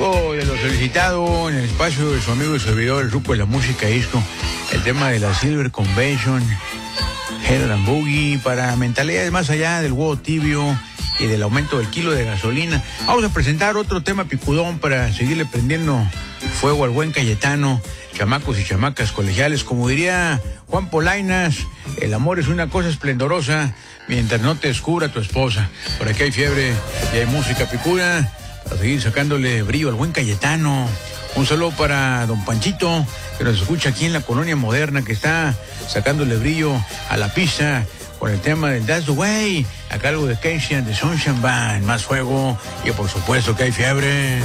Algo de lo solicitado en el espacio de su amigo y servidor, el grupo de la música disco, el tema de la Silver Convention, Head and Boogie, para mentalidades más allá del huevo tibio y del aumento del kilo de gasolina. Vamos a presentar otro tema picudón para seguirle prendiendo fuego al buen Cayetano, chamacos y chamacas colegiales. Como diría Juan Polainas, el amor es una cosa esplendorosa mientras no te descubra tu esposa. Por aquí hay fiebre y hay música picuda para seguir sacándole brillo al buen Cayetano. Un saludo para don Panchito, que nos escucha aquí en la Colonia Moderna, que está sacándole brillo a la pista con el tema del That's the Way, a cargo de Casey and the Sunshine Band. Más fuego y por supuesto que hay fiebre.